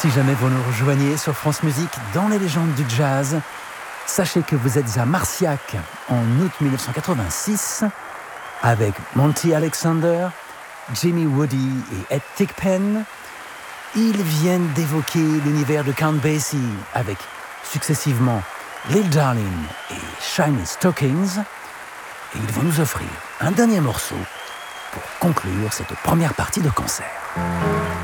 Si jamais vous nous rejoignez sur France Musique dans les légendes du jazz, sachez que vous êtes à Marciac en août 1986 avec Monty Alexander, Jimmy Woody et Ed Thigpen. Ils viennent d'évoquer l'univers de Count Basie avec successivement Lil Darling et Shiny Stockings. Et ils vont nous offrir un dernier morceau pour conclure cette première partie de concert.